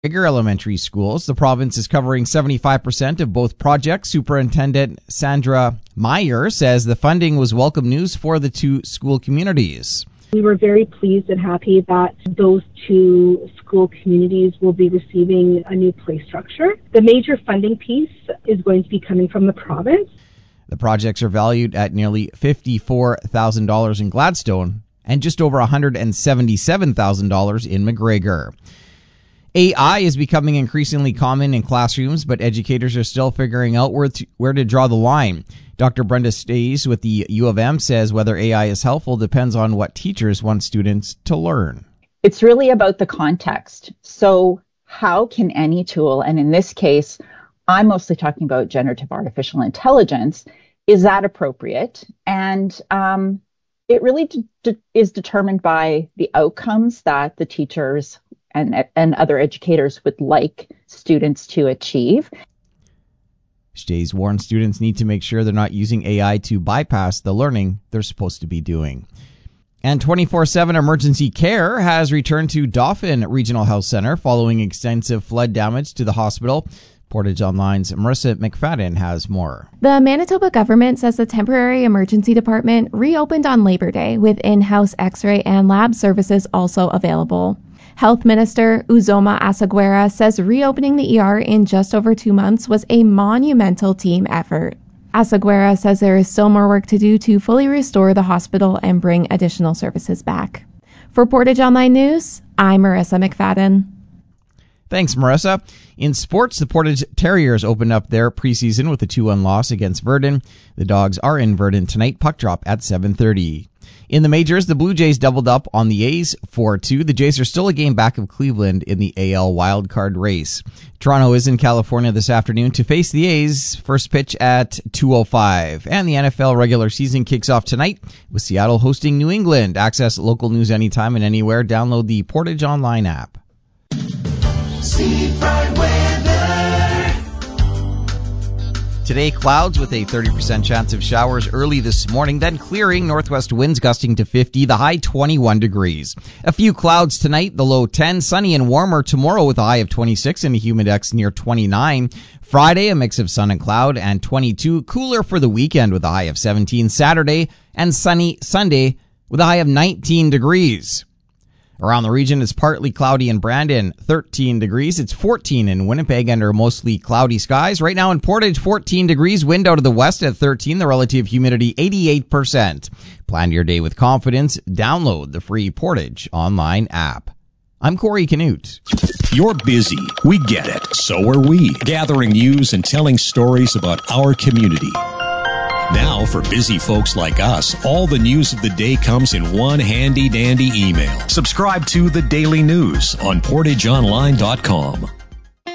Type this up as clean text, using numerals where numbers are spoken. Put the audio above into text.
McGregor Elementary Schools. The province is covering 75% of both projects. Superintendent Sandra Meyer says the funding was welcome news for the two school communities. We were very pleased and happy that those two school communities will be receiving a new play structure. The major funding piece is going to be coming from the province. The projects are valued at nearly $54,000 in Gladstone and just over $177,000 in McGregor. AI is becoming increasingly common in classrooms, but educators are still figuring out where to draw the line. Dr. Brenda Stays with the U of M says whether AI is helpful depends on what teachers want students to learn. It's really about the context. So how can any tool, and in this case, I'm mostly talking about generative artificial intelligence, is that appropriate? And it really is determined by the outcomes that the teachers and other educators would like students to achieve. Stays warns students need to make sure they're not using AI to bypass the learning they're supposed to be doing. And 24/7 emergency care has returned to Dauphin Regional Health Center following extensive flood damage to the hospital. Portage Online's Marissa McFadden has more. The Manitoba government says the temporary emergency department reopened on Labor Day with in-house x-ray and lab services also available. Health Minister Uzoma Asaguera says reopening the ER in just over 2 months was a monumental team effort. Asaguera says there is still more work to do to fully restore the hospital and bring additional services back. For Portage Online News, I'm Marissa McFadden. Thanks, Marissa. In sports, the Portage Terriers opened up their preseason with a 2-1 loss against Verdun. The Dogs are in Verdun tonight, puck drop at 7:30. In the majors, the Blue Jays doubled up on the A's 4-2. The Jays are still a game back of Cleveland in the AL wildcard race. Toronto is in California this afternoon to face the A's. First pitch at 2:05. And the NFL regular season kicks off tonight with Seattle hosting New England. Access local news anytime and anywhere. Download the Portage Online app. Seafront weather. Today, clouds with a 30% chance of showers early this morning, then clearing, northwest winds gusting to 50, the high 21 degrees. A few clouds tonight, the low 10, sunny and warmer tomorrow with a high of 26 and a humidex near 29. Friday, a mix of sun and cloud and 22, cooler for the weekend with a high of 17. Saturday and sunny Sunday with a high of 19 degrees. Around the region, it's partly cloudy in Brandon, 13 degrees. It's 14 in Winnipeg under mostly cloudy skies. Right now in Portage, 14 degrees, wind out of the west at 13, the relative humidity 88%. Plan your day with confidence. Download the free Portage Online app. I'm Corey Canute. You're busy. We get it. So are we. Gathering news and telling stories about our community. Now, for busy folks like us, all the news of the day comes in one handy-dandy email. Subscribe to The Daily News on PortageOnline.com.